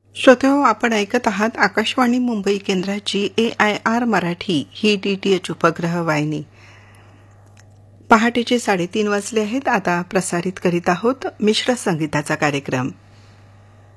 श्रोतेहो, आपण ऐकत आहात आकाशवाणी मुंबई केंद्राची AIR मराठी ही DTH उपग्रह वाहिनी. पहाटेचे 3:30 वाजले आहेत. आता प्रसारित करीत आहोत मिश्र संगीताचा कार्यक्रम.